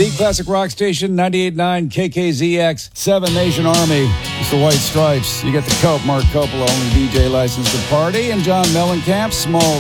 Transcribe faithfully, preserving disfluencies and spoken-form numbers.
The classic rock station, ninety-eight point nine K K Z X, Seven Nation Army. It's the White Stripes. You get the Cope, Mark Coppola, only D J licensed to party, and John Mellencamp, Small